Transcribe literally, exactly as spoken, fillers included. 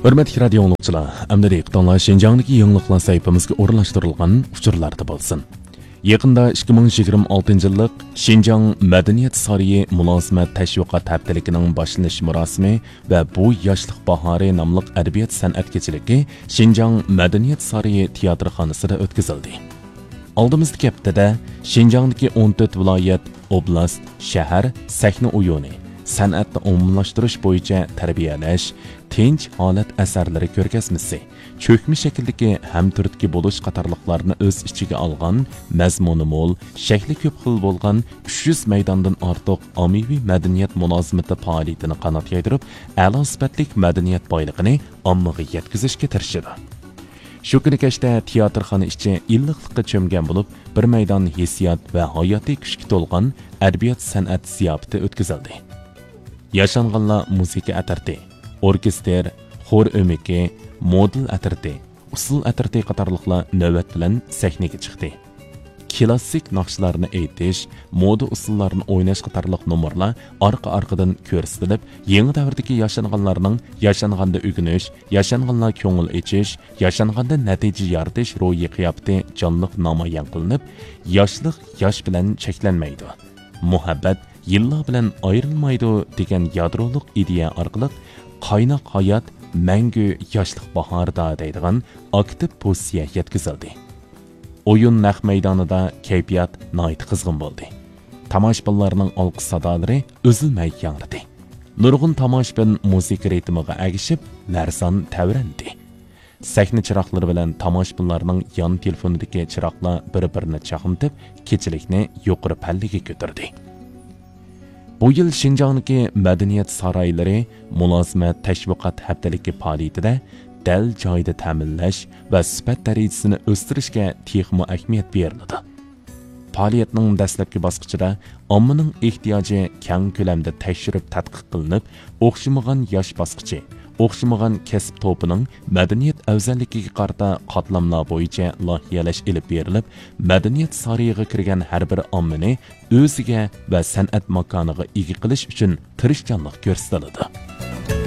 Hürmetli radio dinləyicilər, əmdəli iqtanlar Şinjan'dakı yanılıqlar sayfamızga o'rinlashtirilgan uchurlarda bo'lsin. Yaqında ikki ming yigirma oltinchi yillik Şinjan Madaniyat Sarayı Mulozimat Tashviqot haftaligining boshlanish murosimi va bu yoshlik bahori nomli adabiyot san'at kechiligi Şinjan Madaniyat Sarayı teatrxonasida o'tkazildi. Oldimizdagi haftada Şinjandagi o'n to'rt viloyat, oblast, shahar sahna o'yini, san'atni umumlashtirish bo'yicha tarbiyalash, tinch holat asarlari ko'rgazmasi, cho'kma shakldagi hamturtki bo'lish qatorliqlarni o'z ichiga olgan, mazmuni mo'l, shakli ko'p xil bo'lgan uch yuz maydondan ortiq ommaviy madaniyat mulozimati faoliyatini qanot yaydirib, a'lo sifatli madaniyat boyligini ommaga yetkazishga tirishadi. Shu kuni kechda teatrxona ichi illiqlikqa cho'mgan bo'lib, bir maydon hissiyot va hayotiy kuchga to'lgan adabiyot san'at ziyofati o'tkazildi. Yaşanğanlar musiqa atirti, orkestr, xor o'miki, model atirti, usul atirti qatorliqlar navbat bilan sahnaga chiqdi. Klassik naqshlarni aytish, moda usullarini o'ynash qatorliq nomerlar orqa-orqadan ko'rsatilib, yangi davrdagi yashanganlarning yashanganda o'g'inish, yashanganlar ko'ngil echish, yashanganda natija yaratish ro'yi qiyofati jonliq namoyon qilinib, yoshlik yosh bilan cheklanmaydi. Muhabbat yillar bilan ayrilmaydi degan yadroliq ideya orqali qaynoq hayot mangu yoshlik bahorida deydigan aktiv pozitsiya yetkazildi. O'yin naq maydonida kayfiyat nihoyat qizg'in bo'ldi. Tomoshabinlarning olqish sadolari uzilmay yangradi. Nurg'un tomoshabin musiqa ritmiga agishib, larson tavrandi. Sahna chiroqlari bilan tomoshabinlarning yon telefonidagi chiroqlar bir-birini chaqimtib, kechilikni yuqori pallaga ko'tardi. Bu yil Şinjandagi madaniyat saroylari mulozimat tashviqot haftaligi faoliyatida dal joyda ta'minlash va sifat darajasini o'stirishga texmo ahamiyat beriladi. Faoliyatning dastlabki bosqichida ommaning ehtiyoji keng ko'lamda tekshirib tadqiq qilinib, o'xshamagan yosh bosqichi, o'xshamagan kasb to'pining madaniyat afzalligiga qarata qatlamlar bo'yicha loyihalash ilib berilib, madaniyat saroyiga kirgan har bir ommani o'ziga va san'at makoniga ega qilish uchun tirishchanlik ko'rsatiladi.